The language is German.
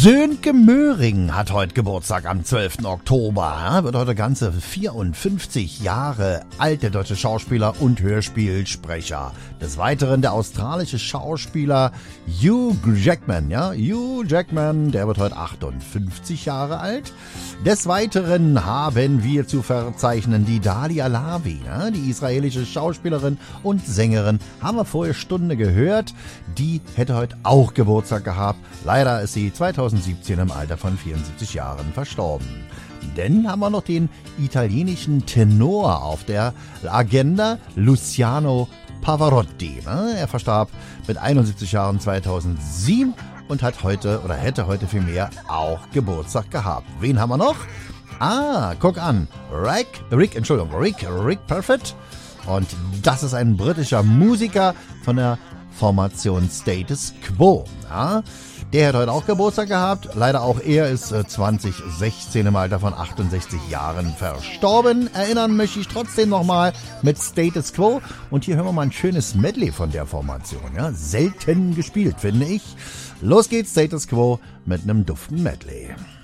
Sönke Möhring hat heute Geburtstag am 12. Oktober. Er wird heute ganze 54 Jahre alt, der deutsche Schauspieler und Hörspielsprecher. Des Weiteren der australische Schauspieler Hugh Jackman. Ja, Hugh Jackman, der wird heute 58 Jahre alt. Des Weiteren haben wir zu verzeichnen die Dalia Lavi, ja, die israelische Schauspielerin und Sängerin. Haben wir vorher Stunde gehört. Die hätte heute auch Geburtstag gehabt. Leider ist sie 2017 im Alter von 74 Jahren verstorben. Dann haben wir noch den italienischen Tenor auf der Agenda, Luciano Pavarotti. Er verstarb mit 71 Jahren 2007 und hat heute oder hätte heute vielmehr auch Geburtstag gehabt. Wen haben wir noch? Guck an. Rick Parfitt. Und das ist ein britischer Musiker von der Formation Status Quo. Ja, der hat heute auch Geburtstag gehabt. Leider auch er ist 2016 im Alter von 68 Jahren verstorben. Erinnern möchte ich trotzdem nochmal mit Status Quo. Und hier hören wir mal ein schönes Medley von der Formation. Ja, selten gespielt, finde ich. Los geht's, Status Quo mit einem duften Medley.